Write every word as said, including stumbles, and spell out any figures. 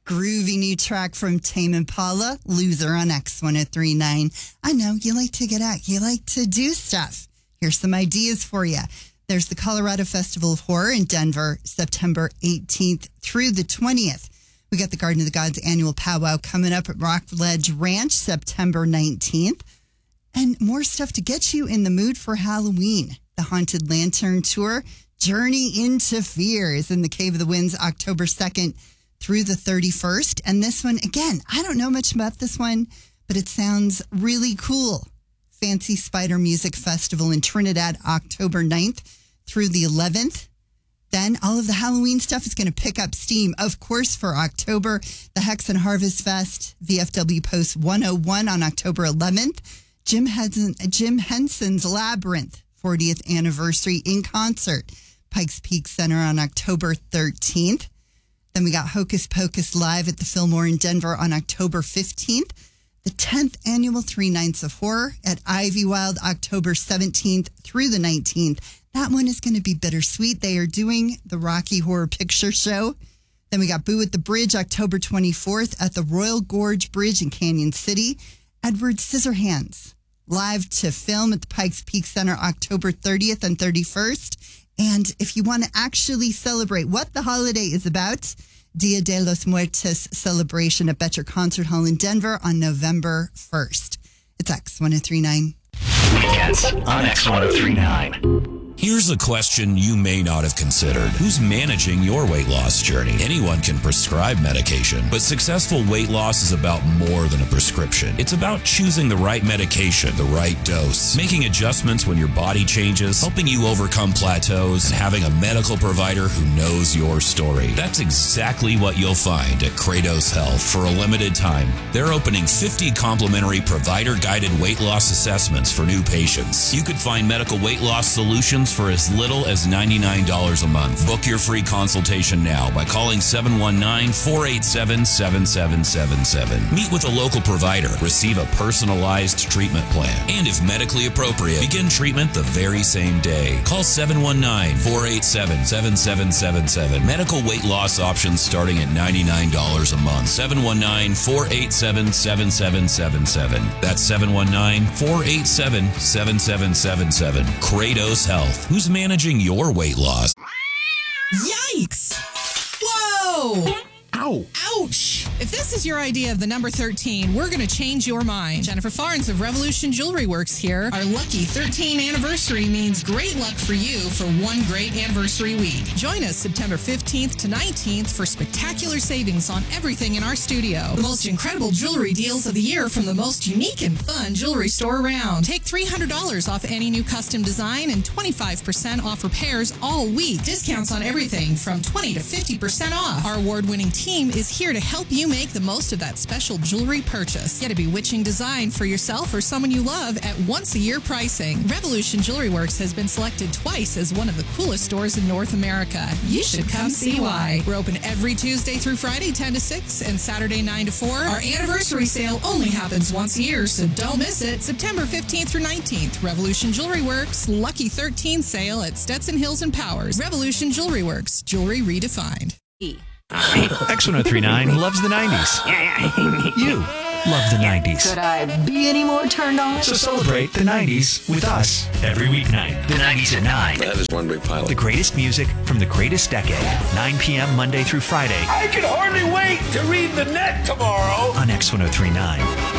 Groovy new track from Tame Impala, Loser on X one oh three point nine. I know you like to get out. You like to do stuff. Here's some ideas for you. There's the Colorado Festival of Horror in Denver, September eighteenth through the twentieth. We got the Garden of the Gods annual powwow coming up at Rockledge Ranch, September nineteenth. And more stuff to get you in the mood for Halloween. The Haunted Lantern Tour, Journey into Fear, is in the Cave of the Winds, October second through the thirty-first. And this one, again, I don't know much about this one, but it sounds really cool. Fancy Spider Music Festival in Trinidad, October ninth through the eleventh. Then all of the Halloween stuff is going to pick up steam, of course, for October. The Hex and Harvest Fest, V F W Post one oh one on October eleventh. Jim, Henson, Jim Henson's Labyrinth, fortieth anniversary in concert, Pikes Peak Center on October thirteenth. Then we got Hocus Pocus live at the Fillmore in Denver on October fifteenth. The tenth annual Three Nights of Horror at Ivy Wild, October seventeenth through the nineteenth. That one is going to be bittersweet. They are doing the Rocky Horror Picture Show. Then we got Boo at the Bridge, October twenty-fourth at the Royal Gorge Bridge in Canyon City. Edward Scissorhands, live to film at the Pikes Peak Center, October thirtieth and thirty-first. And if you want to actually celebrate what the holiday is about, Dia de los Muertos celebration at Betcher Concert Hall in Denver on November first. It's X one oh three point nine. Weekends on X one oh three point nine. Here's a question you may not have considered. Who's managing your weight loss journey? Anyone can prescribe medication, but successful weight loss is about more than a prescription. It's about choosing the right medication, the right dose, making adjustments when your body changes, helping you overcome plateaus, and having a medical provider who knows your story. That's exactly what you'll find at Kratos Health. For a limited time, they're opening fifty complimentary provider-guided weight loss assessments for new patients. You could find medical weight loss solutions for as little as ninety-nine dollars a month. Book your free consultation now by calling seven one nine, four eight seven, seven seven seven seven. Meet with a local provider. Receive a personalized treatment plan. And if medically appropriate, begin treatment the very same day. Call seven one nine, four eight seven, seven seven seven seven. Medical weight loss options starting at ninety-nine dollars a month. seven one nine, four eight seven, seven seven seven seven. That's seven one nine, four eight seven, seven seven seven seven. Kratos Health. Who's managing your weight loss? Yikes! Whoa! Ow! Ouch! If this is your idea of the number thirteen, we're going to change your mind. Jennifer Farnes of Revolution Jewelry Works here. Our lucky thirteen anniversary means great luck for you for one great anniversary week. Join us September fifteenth to nineteenth for spectacular savings on everything in our studio. The most incredible jewelry deals of the year from the most unique and fun jewelry store around. Take three hundred dollars off any new custom design and twenty-five percent off repairs all week. Discounts on everything from twenty to fifty percent off. Our award-winning team is here to help you make the most of that special jewelry purchase. Get a bewitching design for yourself or someone you love at once-a-year pricing. Revolution Jewelry Works has been selected twice as one of the coolest stores in North America. You should come see why. We're open every Tuesday through Friday, ten to six, and Saturday, nine to four. Our anniversary sale only happens once a year, so don't miss it. September fifteenth through nineteenth, Revolution Jewelry Works, Lucky thirteen sale at Stetson Hills and Powers. Revolution Jewelry Works, jewelry redefined. E. X one oh three point nine loves the nineties. You love the nineties. Could I be any more turned on? So celebrate the nineties with us every weeknight. The nineties at nine. That is one big pile. The greatest music from the greatest decade. nine p.m. Monday through Friday I can hardly wait to read the net tomorrow. on X one oh three point nine.